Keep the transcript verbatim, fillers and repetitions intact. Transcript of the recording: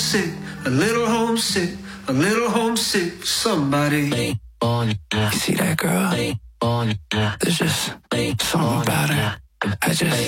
homesick, a little homesick, a little homesick for somebody. You see that girl? There's just something about her. I just